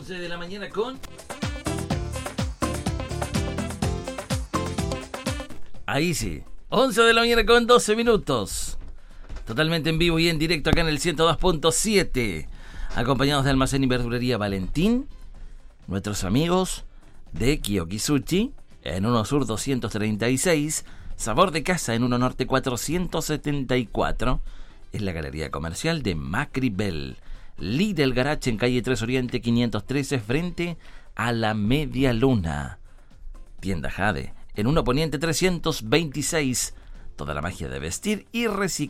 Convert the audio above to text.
11 de la mañana con... Ahí sí, 11 de la mañana con 12 minutos. Totalmente en vivo y en directo acá en el 102.7. Acompañados de Almacén y Verdulería Valentín. Nuestros amigos de Kiyokisuchi en 1 Sur 236. Sabor de Casa en 1 Norte 474. Es la galería comercial de Macribel. Lidl Garage en calle 3 Oriente 513 frente a la Media Luna. Tienda Jade en 1 Poniente 326. Toda la magia de vestir y reciclar.